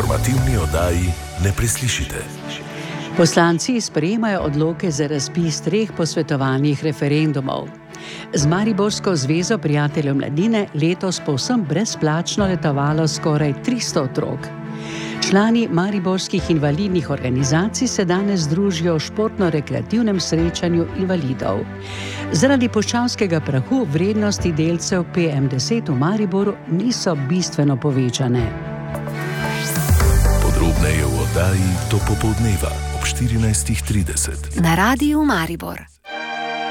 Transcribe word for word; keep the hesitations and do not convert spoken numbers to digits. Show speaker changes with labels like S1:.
S1: informativni oddaji ne preslišite.
S2: Poslanci sprejemajo odloke za razpis treh posvetovalnih referendumov. Z Mariborsko zvezo prijateljev mladine letos povsem brezplačno letovalo skoraj tristo otrok. Člani mariborskih invalidnih organizacij se danes družijo v športno-rekreativnem srečanju invalidov. Zaradi puščavskega prahu vrednosti delcev P M deset v Mariboru niso bistveno povečane.
S1: Podrobneje v oddaji do popoldneva ob štirinajstih trideset.
S3: Na Radiu Maribor.